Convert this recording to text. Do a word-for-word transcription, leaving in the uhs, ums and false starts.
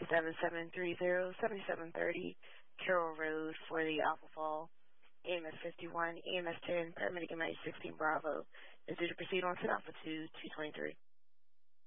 seven seven three zero, seven seven three zero, Carroll Road for the Alpha Fall, A M S fifty-one, A M S ten, Paramedic M H sixteen Bravo. Is due to proceed on to Alpha two, two twenty-three.